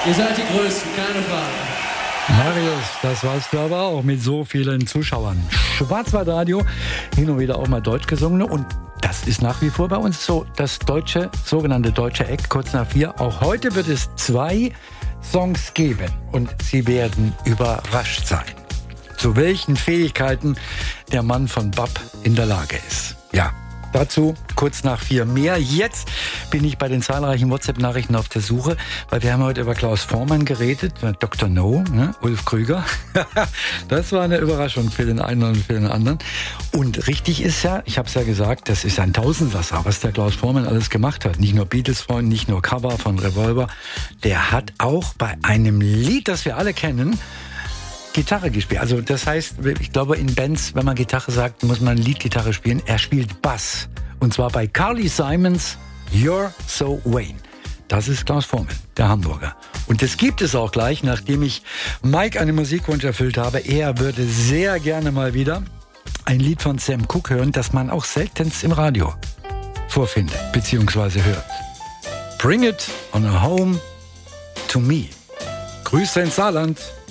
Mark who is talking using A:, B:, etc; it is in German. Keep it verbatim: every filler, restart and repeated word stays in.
A: Ihr seid die Größten, keine Frage.
B: Marius, das warst du aber auch mit so vielen Zuschauern. Schwarzwaldradio, hin und wieder auch mal deutsch gesungen und das ist nach wie vor bei uns so das deutsche, sogenannte deutsche Eck, kurz nach vier. Auch heute wird es zwei Songs geben und Sie werden überrascht sein, zu welchen Fähigkeiten der Mann von Bab in der Lage ist. Ja, dazu kurz nach vier mehr. Jetzt bin ich bei den zahlreichen WhatsApp-Nachrichten auf der Suche, weil wir haben heute über Klaus Voormann geredet, Doktor No, ne? Ulf Krüger. Das war eine Überraschung für den einen und für den anderen. Und richtig ist ja, ich habe es ja gesagt, das ist ein Tausendsasser, was der Klaus Voormann alles gemacht hat. Nicht nur Beatles-Freund, nicht nur Cover von Revolver. Der hat auch bei einem Lied, das wir alle kennen, Gitarre gespielt. Also das heißt, ich glaube in Bands, wenn man Gitarre sagt, muss man Leadgitarre spielen. Er spielt Bass. Und zwar bei Carly Simons You're So Wayne. Das ist Klaus Voormann, der Hamburger. Und das gibt es auch gleich, nachdem ich Mike einen Musikwunsch erfüllt habe. Er würde sehr gerne mal wieder ein Lied von Sam Cooke hören, das man auch seltenst im Radio vorfindet, beziehungsweise hört. Bring it on a home to me. Grüße ins Saarland.